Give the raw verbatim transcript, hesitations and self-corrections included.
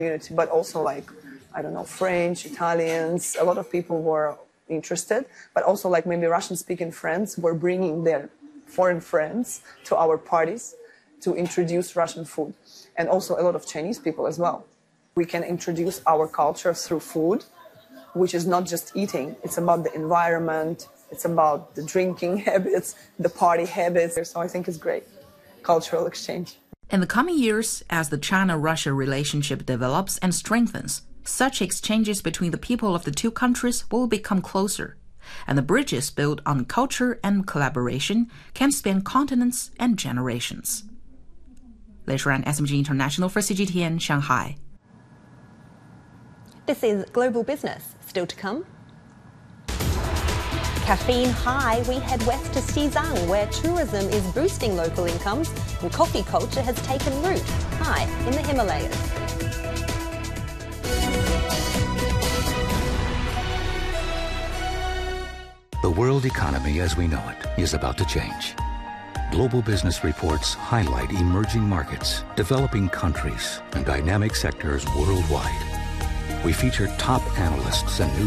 community, but also like, I don't know, French, Italians, a lot of people were interested, but also like maybe Russian-speaking friends were bringing their foreign friends to our parties to introduce Russian food. And also a lot of Chinese people as well. We can introduce our culture through food, which is not just eating. It's about the environment. It's about the drinking habits, the party habits. So I think it's great, cultural exchange. In the coming years, as the China-Russia relationship develops and strengthens, such exchanges between the people of the two countries will become closer, and the bridges built on culture and collaboration can span continents and generations. Lei Shuran, S M G International for C G T N, Shanghai. This is Global Business. Still to come. Caffeine high, we head west to Xizang, where tourism is boosting local incomes and coffee culture has taken root high in the Himalayas. The world economy as we know it is about to change. Global business reports highlight emerging markets, developing countries, and dynamic sectors worldwide. We feature top analysts and news